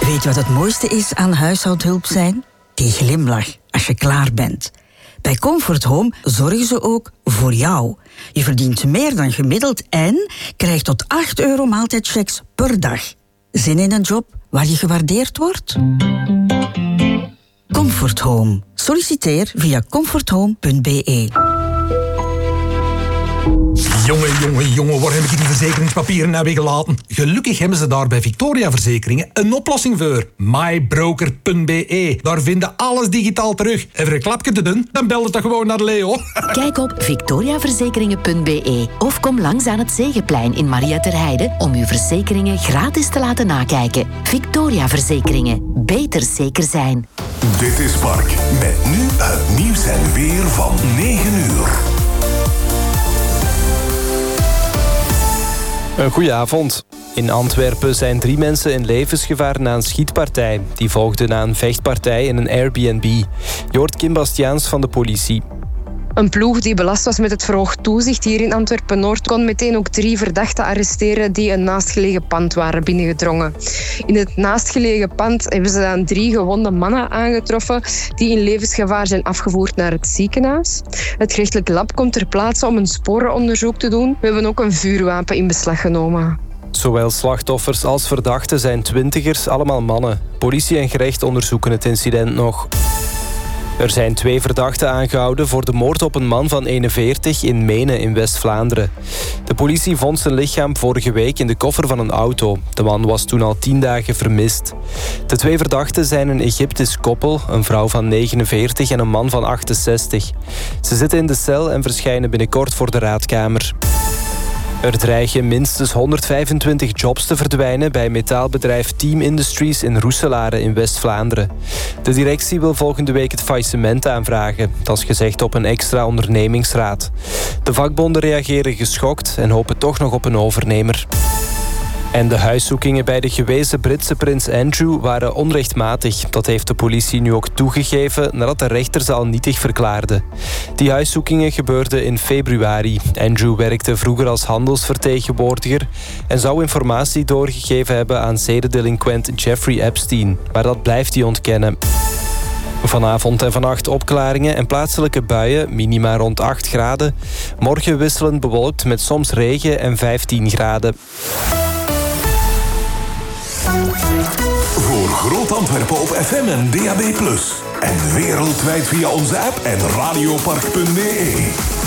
Weet je wat het mooiste is aan huishoudhulp zijn? Die glimlach als je klaar bent. Bij Comfort Home zorgen ze ook voor jou. Je verdient meer dan gemiddeld en krijgt tot €8 maaltijdchecks per dag. Zin in een job waar je gewaardeerd wordt? Comfort Home. Solliciteer via comforthome.be. Jongen, waar heb ik die verzekeringspapieren nou weer gelaten? Gelukkig hebben ze daar bij Victoria Verzekeringen een oplossing voor. mybroker.be. Daar vinden alles digitaal terug. En voor een klapje te doen, dan bel je toch gewoon naar Leo. Kijk op victoriaverzekeringen.be of kom langs aan het Zegeplein in Maria ter Heide om uw verzekeringen gratis te laten nakijken. Victoria Verzekeringen. Beter zeker zijn. Dit is Mark. Met nu het nieuws en weer van 9 uur. Een goeie avond. In Antwerpen zijn 3 mensen in levensgevaar na een schietpartij. Die volgde na een vechtpartij in een Airbnb. Je hoort Kim Bastiaans van de politie. Een ploeg die belast was met het verhoogd toezicht hier in Antwerpen-Noord kon meteen ook 3 verdachten arresteren die een naastgelegen pand waren binnengedrongen. In het naastgelegen pand hebben ze dan 3 gewonde mannen aangetroffen die in levensgevaar zijn afgevoerd naar het ziekenhuis. Het gerechtelijk lab komt ter plaatse om een sporenonderzoek te doen. We hebben ook een vuurwapen in beslag genomen. Zowel slachtoffers als verdachten zijn 20ers, allemaal mannen. Politie en gerecht onderzoeken het incident nog. Er zijn 2 verdachten aangehouden voor de moord op een man van 41 in Menen in West-Vlaanderen. De politie vond zijn lichaam vorige week in de koffer van een auto. De man was toen al 10 dagen vermist. De 2 verdachten zijn een Egyptisch koppel, een vrouw van 49 en een man van 68. Ze zitten in de cel en verschijnen binnenkort voor de raadkamer. Er dreigen minstens 125 jobs te verdwijnen bij metaalbedrijf Team Industries in Roeselare in West-Vlaanderen. De directie wil volgende week het faillissement aanvragen. Dat is gezegd op een extra ondernemingsraad. De vakbonden reageren geschokt en hopen toch nog op een overnemer. En de huiszoekingen bij de gewezen Britse prins Andrew waren onrechtmatig. Dat heeft de politie nu ook toegegeven nadat de rechter ze al nietig verklaarde. Die huiszoekingen gebeurden in februari. Andrew werkte vroeger als handelsvertegenwoordiger en zou informatie doorgegeven hebben aan zedendelinquent Jeffrey Epstein. Maar dat blijft hij ontkennen. Vanavond en vannacht opklaringen en plaatselijke buien, minima rond 8 graden. Morgen wisselend bewolkt met soms regen en 15 graden. Voor Groot Antwerpen op FM en DAB+. En wereldwijd via onze app en radiopark.be.